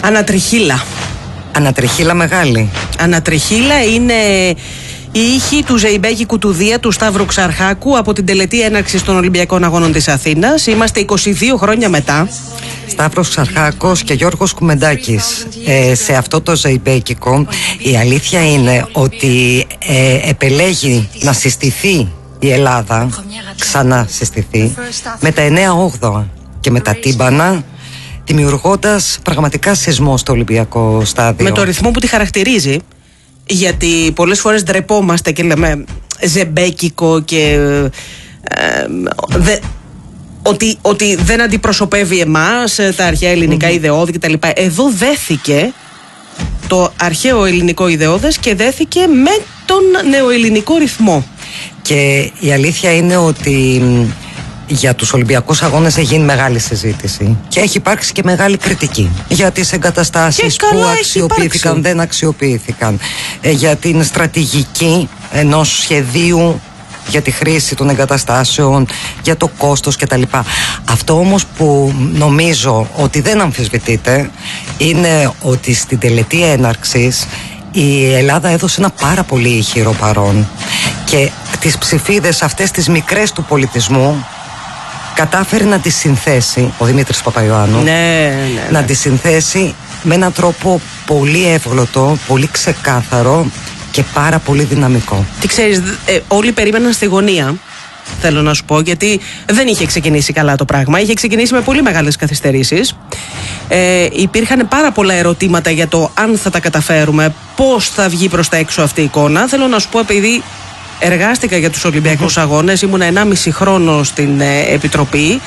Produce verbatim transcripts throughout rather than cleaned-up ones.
Ανατριχίλα. Ανατριχίλα μεγάλη. Ανατριχίλα είναι η ήχη του Ζεϊμπέκικου του Δία του Σταύρου Ξαρχάκου από την τελετή έναρξης των Ολυμπιακών Αγώνων της Αθήνας. Είμαστε είκοσι δύο χρόνια μετά. Σταύρος Ξαρχάκος και Γιώργος Κουμεντάκης. Ε, σε αυτό το Ζεϊμπέκικο η αλήθεια είναι ότι ε, επελέγει να συστηθεί η Ελλάδα, ξανασυστηθεί, με τα εννέα όγδοα και με τα τύμπανα, δημιουργώντας πραγματικά σεισμό στο Ολυμπιακό στάδιο. Με το ρυθμό που τη χαρακτηρίζει, γιατί πολλές φορές ντρεπόμαστε και λέμε ζεμπέκικο και ε, δε, ότι, ότι δεν αντιπροσωπεύει εμάς, τα αρχαία ελληνικά mm-hmm. ιδεώδη κτλ. Εδώ δέθηκε το αρχαίο ελληνικό ιδεώδες και δέθηκε με τον νεοελληνικό ρυθμό. Και η αλήθεια είναι ότι για τους Ολυμπιακούς Αγώνες έχει γίνει μεγάλη συζήτηση και έχει υπάρξει και μεγάλη κριτική για τις εγκαταστάσεις που αξιοποιήθηκαν, δεν αξιοποιήθηκαν, για την στρατηγική ενός σχεδίου για τη χρήση των εγκαταστάσεων, για το κόστος κτλ. Αυτό όμως που νομίζω ότι δεν αμφισβητείται είναι ότι στην τελετή έναρξης η Ελλάδα έδωσε ένα πάρα πολύ ηχηρό παρόν και τις ψηφίδες αυτές τις μικρές του πολιτισμού κατάφερε να τις συνθέσει ο Δημήτρης Παπαϊωάννου, ναι, ναι, ναι. να τις συνθέσει με έναν τρόπο πολύ εύγλωτο, πολύ ξεκάθαρο και πάρα πολύ δυναμικό. Τι ξέρεις, ε, όλοι περίμεναν στη γωνία, θέλω να σου πω, γιατί δεν είχε ξεκινήσει καλά το πράγμα. Είχε ξεκινήσει με πολύ μεγάλες καθυστερήσεις. Ε, υπήρχαν πάρα πολλά ερωτήματα για το αν θα τα καταφέρουμε, πώς θα βγει προς τα έξω αυτή η εικόνα. Θέλω να σου πω, επειδή εργάστηκα για τους Ολυμπιακούς Αγώνες, ήμουν ενάμιση χρόνο στην ε, Επιτροπή,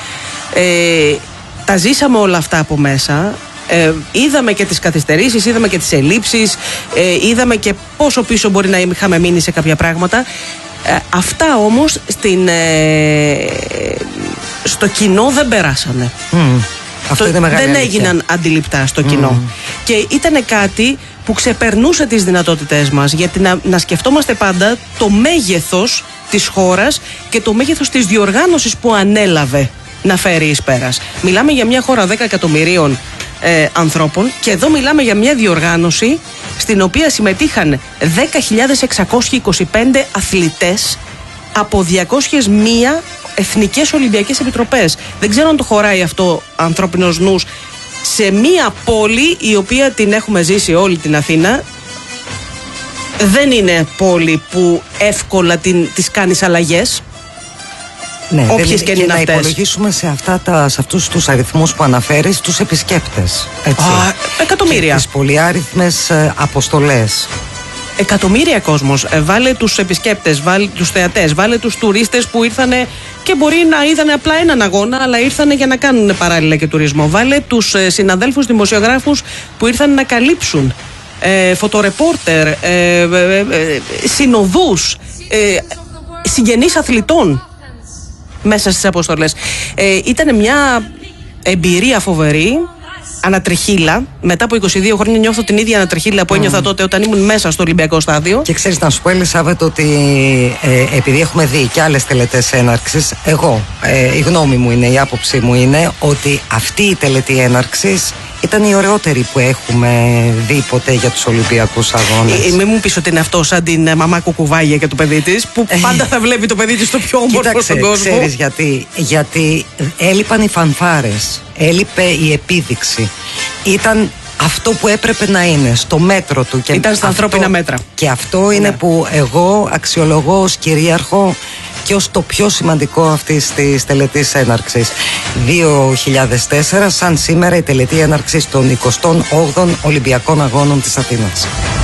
ε, τα ζήσαμε όλα αυτά από μέσα. Ε, είδαμε και τις καθυστερήσεις, είδαμε και τις ελλείψεις, ε, είδαμε και πόσο πίσω μπορεί να είχαμε μείνει σε κάποια πράγματα. Ε, αυτά όμως στην, ε, στο κοινό δεν περάσανε. Mm. Αυτό το, είναι μεγάλη δεν αλήθεια. έγιναν αντιληπτά στο κοινό. Mm. Και ήταν κάτι που ξεπερνούσε τις δυνατότητές μας, γιατί να, να σκεφτόμαστε πάντα το μέγεθος της χώρας και το μέγεθος της διοργάνωσης που ανέλαβε να φέρει εις πέρας. Μιλάμε για μια χώρα δέκα εκατομμυρίων ε, ανθρώπων και εδώ μιλάμε για μια διοργάνωση στην οποία συμμετείχαν δέκα χιλιάδες εξακόσιοι είκοσι πέντε αθλητές από διακόσιες μία εθνικές Ολυμπιακές Επιτροπές. Δεν ξέρω αν το χωράει αυτό ανθρώπινος νους σε μία πόλη η οποία την έχουμε ζήσει όλη την Αθήνα. Δεν είναι πόλη που εύκολα την, τις κάνεις αλλαγές. Ναι, όποιες και είναι να αυτές. Υπολογίσουμε σε, αυτά τα, σε αυτούς τους αριθμούς που αναφέρεις τους επισκέπτες. Έτσι. Α, εκατομμύρια. Και τις πολυάριθμες ε, αποστολές. Εκατομμύρια κόσμος. Ε, βάλε τους επισκέπτες, βάλε τους θεατές, βάλε τους τουρίστες που ήρθανε και μπορεί να είδανε απλά έναν αγώνα, αλλά ήρθανε για να κάνουν παράλληλα και τουρισμό. Βάλε τους ε, συναδέλφους δημοσιογράφους που ήρθαν να καλύψουν. Ε, φωτορεπόρτερ, ε, ε, ε, ε, συνοδούς, ε, συγγενείς αθλητών μέσα στις αποστολές. Ε, ήταν μια εμπειρία φοβερή. Ανατριχίλα. Μετά από είκοσι δύο χρόνια νιώθω την ίδια ανατριχίλα που ένιωθα mm. τότε όταν ήμουν μέσα στο Ολυμπιακό στάδιο. Και ξέρεις, να σου πω, Ελισάβετ, ότι ε, επειδή έχουμε δει και άλλες τελετές έναρξης, εγώ, ε, η γνώμη μου είναι, η άποψή μου είναι ότι αυτή η τελετή έναρξης ήταν η ωραιότερη που έχουμε δει ποτέ για τους Ολυμπιακούς Αγώνες. Ε, μην μου πεις ότι είναι αυτό σαν την μαμά Κουκουβάγια και το παιδί της, που πάντα θα βλέπει το παιδί της το πιο όμορφο στον κόσμο. Ξέρεις γιατί, γιατί έλειπαν οι φανφάρες, έλειπε η επίδειξη. Ήταν αυτό που έπρεπε να είναι, στο μέτρο του. Και ήταν στα αυτό, ανθρώπινα μέτρα. Και αυτό είναι ναι. που εγώ αξιολογώ ως κυρίαρχο και ως το πιο σημαντικό αυτής της τελετής έναρξης. δύο χιλιάδες τέσσερα, σαν σήμερα, η τελετή έναρξης των εικοστών όγδοων Ολυμπιακών Αγώνων της Αθήνας.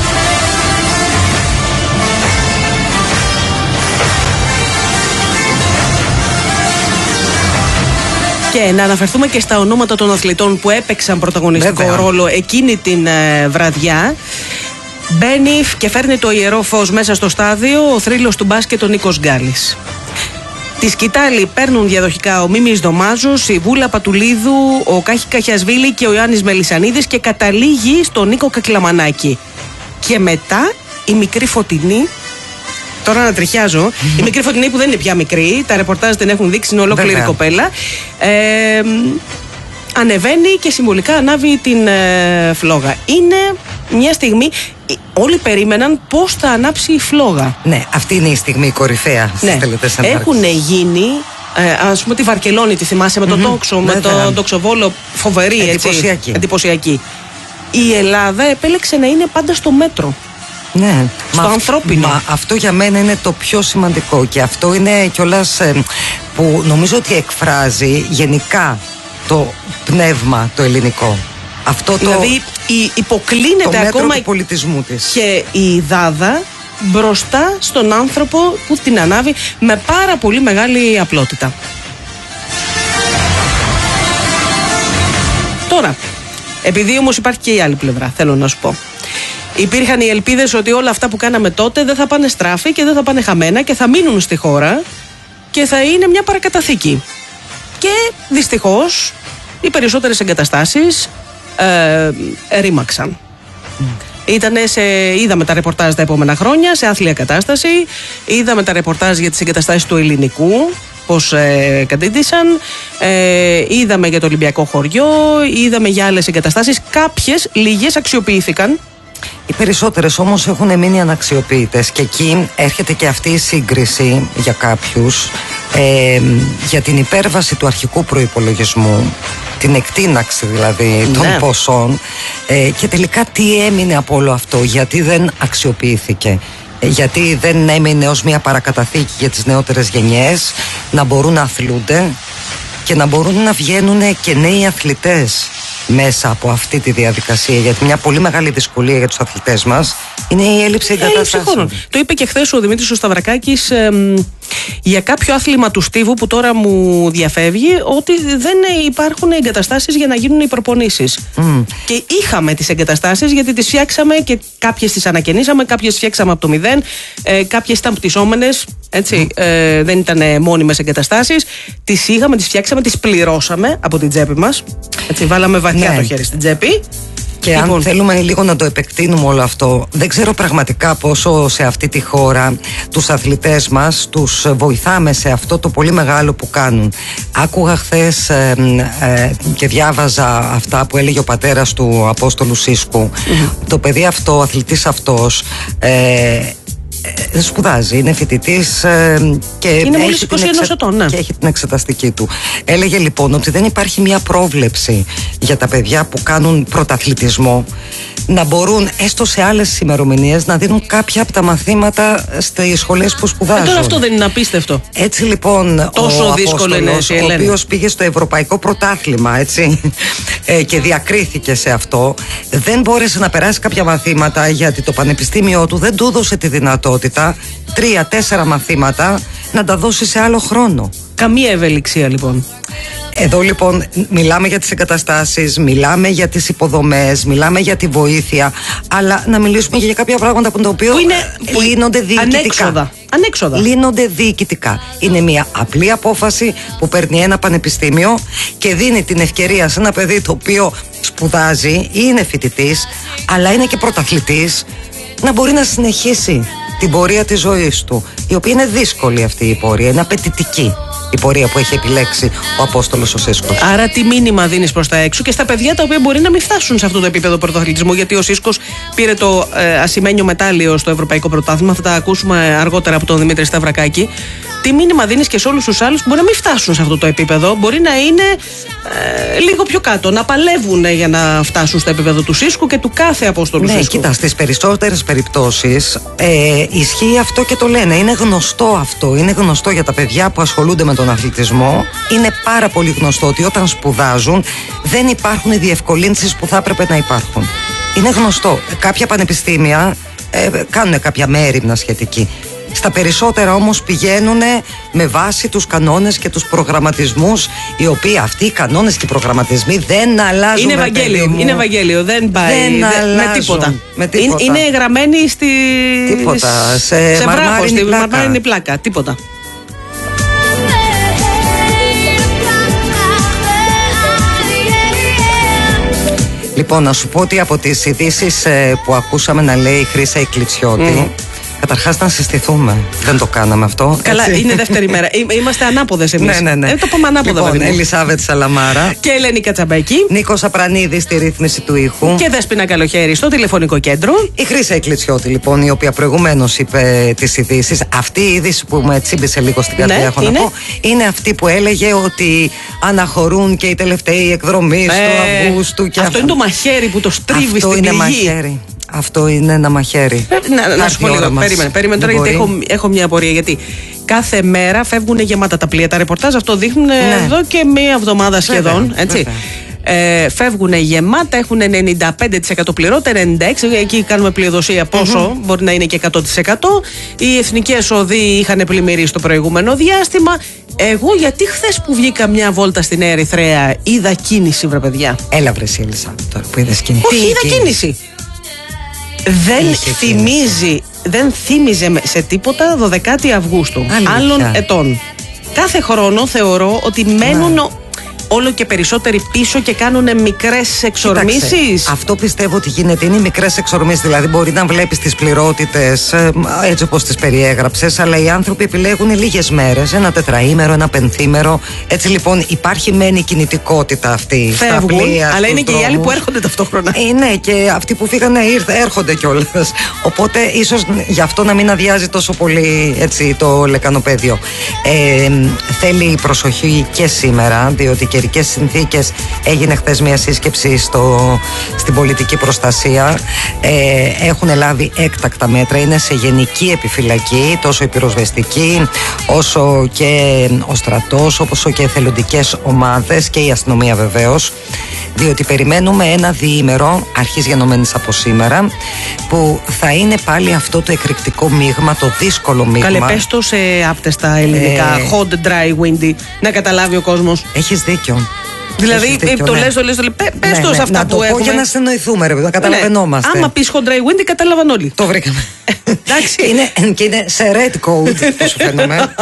Και να αναφερθούμε και στα ονόματα των αθλητών που έπαιξαν πρωταγωνιστικό Βέβαια. ρόλο εκείνη την ε, βραδιά. Μπαίνει και φέρνει το ιερό φως μέσα στο στάδιο ο θρύλος του μπάσκετ ο Νίκος Γκάλης. Τη σκητάλη παίρνουν διαδοχικά ο Μίμης Δωμάζος, η Βούλα Πατουλίδου, ο Κάχη Καχιασβίλη και ο Ιωάννης Μελισσανίδης και καταλήγει στον Νίκο Κακλαμανάκη. Και μετά η μικρή Φωτεινή. Τώρα να τριχιάζω. Mm-hmm. Η μικρή Φωτεινή που δεν είναι πια μικρή, τα ρεπορτάζ την έχουν δείξει, είναι ολόκληρη κοπέλα. Ε, ανεβαίνει και συμβολικά ανάβει την ε, φλόγα. Είναι μια στιγμή, όλοι περίμεναν πώς θα ανάψει η φλόγα. Ναι, αυτή είναι η στιγμή κορυφαία στις ναι. τελετές ανάρξης. Έχουν γίνει, ε, ας πούμε τη Βαρκελόνη, τη θυμάσαι με τον mm-hmm. τόξο, με τον τοξοβόλο, φοβερή, εντυπωσιακή. Έτσι, εντυπωσιακή. Η Ελλάδα επέλεξε να είναι πάντα στο μέτρο. Ναι, στο μα, ανθρώπινο. Μα αυτό για μένα είναι το πιο σημαντικό και αυτό είναι κιόλας ε, που νομίζω ότι εκφράζει γενικά το πνεύμα το ελληνικό. Αυτό δηλαδή το, υποκλίνεται το ακόμα του πολιτισμού της. Και η Δάδα μπροστά στον άνθρωπο που την ανάβει με πάρα πολύ μεγάλη απλότητα. Τώρα, επειδή όμως υπάρχει και η άλλη πλευρά, θέλω να σου πω. Υπήρχαν οι ελπίδες ότι όλα αυτά που κάναμε τότε δεν θα πάνε στράφη και δεν θα πάνε χαμένα και θα μείνουν στη χώρα και θα είναι μια παρακαταθήκη. Και δυστυχώς οι περισσότερες εγκαταστάσεις ε, ρήμαξαν. Mm. Ήτανε σε, είδαμε τα ρεπορτάζ τα επόμενα χρόνια σε άθλια κατάσταση, είδαμε τα ρεπορτάζ για τις εγκαταστάσεις του ελληνικού, πώς ε, κατήτησαν, ε, είδαμε για το Ολυμπιακό χωριό, είδαμε για άλλες εγκαταστάσεις, κάποιες, λίγες αξιοποιήθηκαν. Οι περισσότερες όμως έχουν μείνει αναξιοποιητές και εκεί έρχεται και αυτή η σύγκριση για κάποιους ε, για την υπέρβαση του αρχικού προϋπολογισμού, την εκτείναξη δηλαδή των ναι. ποσών ε, και τελικά τι έμεινε από όλο αυτό, γιατί δεν αξιοποιήθηκε, γιατί δεν έμεινε ως μια παρακαταθήκη για τις νεότερες γενιές να μπορούν να αθλούνται και να μπορούν να βγαίνουν και νέοι αθλητές μέσα από αυτή τη διαδικασία, γιατί μια πολύ μεγάλη δυσκολία για τους αθλητές μας είναι η έλλειψη εγκαταστάσεων. Το είπε και χθες ο Δημήτρης ο Σταυρακάκης ε, για κάποιο άθλημα του Στίβου που τώρα μου διαφεύγει, ότι δεν υπάρχουν εγκαταστάσεις για να γίνουν οι προπονήσεις. Mm. Και είχαμε τις εγκαταστάσεις γιατί τις φτιάξαμε και κάποιες τις ανακαινήσαμε, κάποιες φτιάξαμε από το μηδέν, ε, κάποιες ήταν πτυσσόμενες, έτσι, mm. ε, δεν ήταν μόνιμες εγκαταστάσεις. Τις είχαμε, τις φτιάξαμε, τις πληρώσαμε από την τσέπη μας. Έτσι, βάλαμε βαθιά ναι. το χέρι στην τσέπη. Και λοιπόν, αν θέλουμε λίγο να το επεκτείνουμε όλο αυτό, δεν ξέρω πραγματικά πόσο σε αυτή τη χώρα τους αθλητές μας τους βοηθάμε σε αυτό το πολύ μεγάλο που κάνουν. Άκουγα χθες ε, ε, και διάβαζα αυτά που έλεγε ο πατέρας του Απόστολου Σίσκου. Mm-hmm. Το παιδί αυτό, ο αθλητής αυτός, ε, Ε, σπουδάζει, είναι φοιτητής ε, και, είναι έχει είκοσι ενός εξε... ετών, ναι. και έχει την εξεταστική του. Έλεγε λοιπόν ότι δεν υπάρχει μια πρόβλεψη για τα παιδιά που κάνουν πρωταθλητισμό να μπορούν έστω σε άλλες ημερομηνίες να δίνουν κάποια από τα μαθήματα στις σχολές που σπουδάζουν. Ε, τώρα αυτό δεν είναι απίστευτο. Έτσι λοιπόν τόσο ο δύσκολο είναι, ο οποίος πήγε στο Ευρωπαϊκό Πρωτάθλημα έτσι, ε, και διακρίθηκε σε αυτό, δεν μπόρεσε να περάσει κάποια μαθήματα γιατί το πανεπιστήμιο του δεν του έδωσε τη δυνατότητα τρία-τέσσερα μαθήματα να τα δώσει σε άλλο χρόνο. Καμία ευελιξία λοιπόν. Εδώ λοιπόν μιλάμε για τις εγκαταστάσεις, μιλάμε για τις υποδομές, μιλάμε για τη βοήθεια, αλλά να μιλήσουμε και για κάποια πράγματα που, το οποίο που είναι, που λύνονται διοικητικά. Ανέξοδα. Ανέξοδα. Λύνονται διοικητικά. Είναι μια απλή απόφαση που παίρνει ένα πανεπιστήμιο και δίνει την ευκαιρία σε ένα παιδί το οποίο σπουδάζει ή είναι φοιτητής, αλλά είναι και πρωταθλητής, να μπορεί να συνεχίσει την πορεία της ζωής του, η οποία είναι δύσκολη αυτή η πορεία, είναι απαιτητική η πορεία που έχει επιλέξει ο Απόστολος ο Σίσκος. Άρα τι μήνυμα δίνεις προς τα έξω και στα παιδιά τα οποία μπορεί να μην φτάσουν σε αυτό το επίπεδο πρωταθλητισμού, γιατί ο Σίσκος πήρε το ε, ασημένιο μετάλλιο στο Ευρωπαϊκό Πρωτάθλημα, θα τα ακούσουμε αργότερα από τον Δημήτρη Σταυρακάκη. Τι μήνυμα δίνεις και σε όλους τους άλλους που μπορεί να μην φτάσουν σε αυτό το επίπεδο, μπορεί να είναι ε, λίγο πιο κάτω, να παλεύουν για να φτάσουν στο επίπεδο του Σίσκου και του κάθε Απόστολου ναι, Σίσκου. Κοίτα, στις περισσότερες περιπτώσεις ε, ισχύει αυτό και το λένε. Είναι γνωστό αυτό. Είναι γνωστό για τα παιδιά που ασχολούνται με τον αθλητισμό. Είναι πάρα πολύ γνωστό ότι όταν σπουδάζουν δεν υπάρχουν οι διευκολύνσεις που θα έπρεπε να υπάρχουν. Είναι γνωστό. Κάποια πανεπιστήμια ε, κάνουν κάποια μέρημνα σχετική. Στα περισσότερα όμως πηγαίνουν με βάση τους κανόνες και τους προγραμματισμούς, οι οποίοι αυτοί οι κανόνες και οι προγραμματισμοί δεν αλλάζουν. Είναι Ευαγγέλιο, είναι Ευαγγέλιο, δεν πάει δεν δε, με, τίποτα. με τίποτα. Είναι, είναι γραμμένοι στη, τίποτα. σε, σε βράχο, στη πλάκα. μαρμάρινη πλάκα, τίποτα. Λοιπόν, να σου πω ότι από τις ειδήσεις που ακούσαμε να λέει η Χρύσα η Κλιτσιώτη, mm. Καταρχάς να συστηθούμε. Δεν το κάναμε αυτό. Καλά, έτσι. Είναι δεύτερη μέρα. Είμαστε ανάποδες εμείς. Ναι, ναι, ναι. Ε, το πούμε ανάποδα. Λοιπόν, Ελισάβετ Σαλαμάρα. Και Ελένη Κατσαμπαϊκή. Νίκος Απρανίδης στη ρύθμιση του ήχου. Και Δέσποινα Καλοχέρη στο τηλεφωνικό κέντρο. Η Χρύσα Εκκλητσιώτη, λοιπόν, η οποία προηγουμένως είπε τις ειδήσεις. Αυτή η είδηση που με τσίμπησε λίγο στην καρδιά, ναι, έχω είναι. να πω, είναι αυτή που έλεγε ότι αναχωρούν και οι τελευταίοι εκδρομείς ε, του Αυγούστου. Και αυτό είναι το μαχαίρι που το στρίβει αυτό στην είναι πληγή. Μαχαίρι. Αυτό είναι ένα μαχαίρι. Ε, να να σου πω λίγο. Περίμενε, περίμενε τώρα, γιατί έχω, έχω μια απορία. Γιατί κάθε μέρα φεύγουν γεμάτα τα πλοία. Τα ρεπορτάζ αυτό δείχνουν ναι. εδώ και μία εβδομάδα σχεδόν. Βέβαια, έτσι. Ε, φεύγουν γεμάτα, έχουν ενενήντα πέντε τοις εκατό πληρώτα, ενενήντα έξι τοις εκατό. Εκεί κάνουμε πλειοδοσία πόσο, mm-hmm. μπορεί να είναι και εκατό τοις εκατό. Οι εθνικές οδοί είχαν πλημμυρίσει το προηγούμενο διάστημα. Εγώ γιατί χθες που βγήκα μια βόλτα στην Ερυθρέα είδα κίνηση, βρε παιδιά. Έλα, βρε Ελισάβετ, τώρα που είδες κίνηση. Όχι, είδα κίνηση. κίνηση. Δεν Είχε θυμίζει, κίνηση. δεν θύμιζε σε τίποτα δωδεκάτη Αυγούστου άλλων ετών. Κάθε χρόνο θεωρώ ότι μένουν ναι. όλο και περισσότεροι πίσω και κάνουν μικρές εξορμήσεις. Αυτό πιστεύω ότι γίνεται. Είναι μικρές εξορμήσεις. Δηλαδή, μπορεί να βλέπεις τις πληρότητες έτσι όπως τις περιέγραψες, αλλά οι άνθρωποι επιλέγουν λίγες μέρες. Ένα τετραήμερο, ένα πενθήμερο. Έτσι λοιπόν, υπάρχει μεν η κινητικότητα αυτή. Φεύγουν, στα πλοία, αλλά είναι δρόμους. Και οι άλλοι που έρχονται ταυτόχρονα. Είναι και αυτοί που φύγανε έρχονται κιόλας. Οπότε, ίσως γι' αυτό να μην αδειάζει τόσο πολύ έτσι, το λεκανοπέδιο. Ε, θέλει προσοχή και σήμερα, διότι καιρικές συνθήκες. Έγινε χθες μια σύσκεψη στο, στην πολιτική προστασία. Ε, έχουν λάβει έκτακτα μέτρα. Είναι σε γενική επιφυλακή, τόσο η πυροσβεστική, όσο και ο στρατός, όσο και εθελοντικές ομάδες και η αστυνομία βεβαίως. Διότι περιμένουμε ένα διήμερο, αρχής γενομένης από σήμερα, που θα είναι πάλι αυτό το εκρηκτικό μείγμα, το δύσκολο μείγμα. Καλέ, πες το σε άπτεστα ελληνικά, ε... hot, dry, windy, να καταλάβει ο κόσμος. Έχεις δίκιο. Δηλαδή, δίκιο, το ναι. λες, το λες, το λες, πες ναι, το σε αυτά ναι, που να έχουμε. Για να συνοηθούμε, ρε, να καταλαβαίνόμαστε. Ναι. Άμα πεις hot, dry, windy, κατάλαβαν όλοι. Το βρήκαμε. Εντάξει. Είναι, και είναι σε red code, όσο φαίνομαι.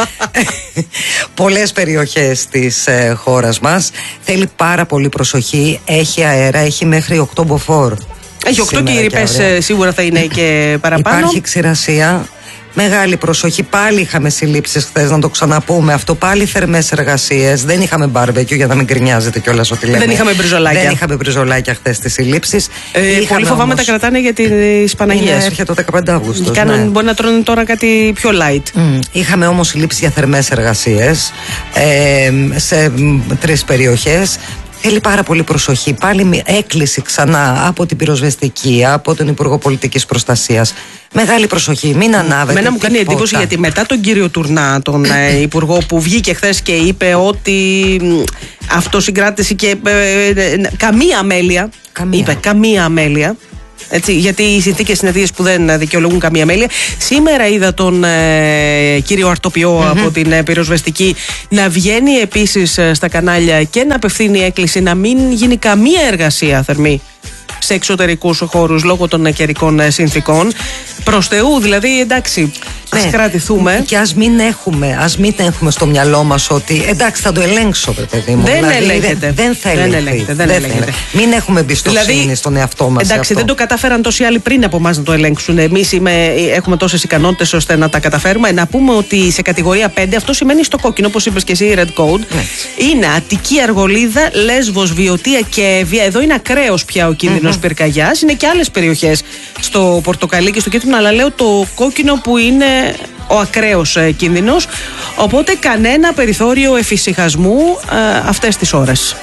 Πολλές περιοχές της ε, χώρας μας. Θέλει πάρα πολύ προσοχή. Έχει αέρα, έχει μέχρι οκτώ μποφόρ. Έχει οκτώ και οι ρηπές σίγουρα θα είναι και παραπάνω. Υπάρχει ξηρασία. Μεγάλη προσοχή. Πάλι είχαμε συλλήψεις χθες, να το ξαναπούμε αυτό. Πάλι θερμές εργασίες. Δεν είχαμε μπάρμπεκιου, για να μην γκρινιάζετε κιόλας ότι λέμε. Δεν είχαμε μπριζολάκια. Δεν είχαμε μπριζολάκια χθες στις συλλήψεις. Ε, πολύ φοβάμαι όμως... τα κρατάνε για τις Παναγίες. Έρχεται το δεκαπέντε Αυγούστου. Ναι. Μπορεί να τρώνε τώρα κάτι πιο light. Mm. Είχαμε όμως συλλήψεις για θερμές εργασίες ε, σε τρεις περιοχές. Θέλει πάρα πολύ προσοχή. Πάλι έκκληση ξανά από την πυροσβεστική, από τον Υπουργό Πολιτικής Προστασίας. Μεγάλη προσοχή, μην ανάβετε. Μένα μου κάνει εντύπωση γιατί μετά τον κύριο Τουρνά, τον ε, Υπουργό που βγήκε χθες και είπε ότι αυτοσυγκράτηση και ε, ε, καμία αμέλεια. Καμία. Είπε καμία αμέλεια. Έτσι, γιατί οι συνθήκες είναι τέτοιες που δεν δικαιολογούν καμία αμέλεια. Σήμερα είδα τον ε, κύριο Αρτοπιό mm-hmm. από την ε, πυροσβεστική να βγαίνει επίσης ε, στα κανάλια και να απευθύνει έκκληση να μην γίνει καμία εργασία θερμή σε εξωτερικούς χώρους λόγω των καιρικών ε, συνθήκων. Προς Θεού, δηλαδή, εντάξει, ας ναι. κρατηθούμε. Και ας μην έχουμε, ας μην έχουμε στο μυαλό μας ότι εντάξει, θα το ελέγξω, παιδί μου. Δεν δηλαδή, ελέγχεται. Δεν, δεν θα ελέγχεται. Δεν ελέγχεται. Δεν δεν ελέγχεται. Μην έχουμε εμπιστοσύνη δηλαδή, στον εαυτό μας. Εντάξει, δεν το κατάφεραν τόσοι άλλοι πριν από εμάς να το ελέγξουν. Εμείς έχουμε τόσες ικανότητες ώστε να τα καταφέρουμε. Να πούμε ότι σε κατηγορία πέντε αυτό σημαίνει στο κόκκινο, όπως είπες και εσύ, Red Code. Ναι. Είναι Αττική, Αργολίδα, Λέσβος, Βιωτία και Εύβοια. Εδώ είναι ακραίος πια ο κίνδυνος mm-hmm. πυρκαγιάς. Είναι και άλλες περιοχές στο Πορτοκαλί και στο Κίτρινο, αλλά λέω το κόκκινο που είναι ο ακραίος ε, κίνδυνος. Οπότε κανένα περιθώριο εφησυχασμού ε, αυτές τις ώρες.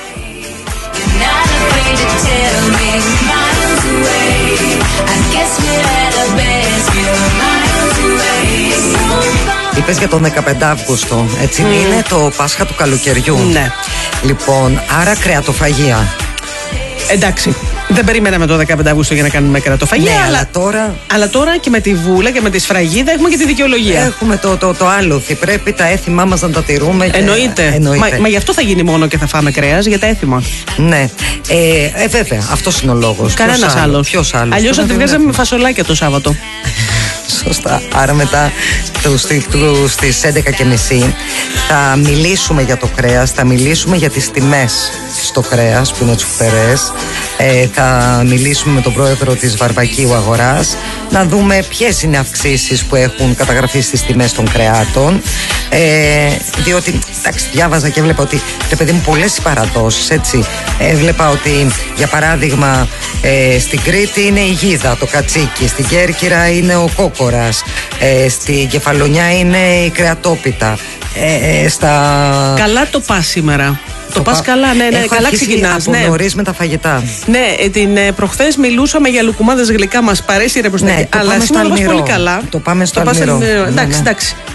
Είπες για τον δεκαπέντε Αύγουστο, έτσι mm. είναι το Πάσχα του καλοκαιριού. Ναι. Λοιπόν, άρα κρεατοφαγία. Εντάξει, δεν περιμέναμε το δεκαπέντε Αυγούστου για να κάνουμε κρεατοφαγία. Ναι, αλλά, αλλά, τώρα... αλλά τώρα και με τη βούλα και με τη σφραγίδα έχουμε και τη δικαιολογία. Έχουμε το, το, το άλοθη. Πρέπει τα έθιμά μας να τα τηρούμε. Και... Εννοείται. Εννοείται. Μα, μα γι' αυτό θα γίνει μόνο και θα φάμε κρέας, για τα έθιμα. Ναι. Ε, ε, βέβαια, αυτός είναι ο λόγος. Κανένας άλλος. Ποιος άλλος. Αλλιώς θα τη βγάζαμε με φασολάκια το Σάββατο. Σωστά. Άρα μετά στις έντεκα και μισή θα μιλήσουμε για το κρέας, θα μιλήσουμε για τις τιμές στο κρέας που είναι τσουφτερές, ε, θα μιλήσουμε με τον πρόεδρο της Βαρβακίου Αγοράς να δούμε ποιες είναι αυξήσεις που έχουν καταγραφεί στις τιμές των κρεάτων, ε, διότι εντάξει, διάβαζα και έβλεπα ότι ρε παιδί μου πολλές οι παραδόσεις, έτσι. Έβλεπα ότι για παράδειγμα ε, στην Κρήτη είναι η γίδα, το κατσίκι, στην Κέρκυρα είναι ο κόκορας, ε, στην Κεφαλονιά είναι η κρεατόπιτα, ε, ε, στα... Καλά το πας σήμερα. Το, το πας πα... καλά, ναι, ναι, Έχω καλά ξεκινάς. Από ναι. νωρίς με τα φαγητά. Ναι, την ε, προχθές μιλούσαμε για λουκουμάδες γλυκά, μας παρέσει ρε προς τα ναι, εκεί. Αλλά σήμερα το πας πολύ καλά. Το πάμε στο αλμυρό. Ναι, εντάξει, ναι. εντάξει.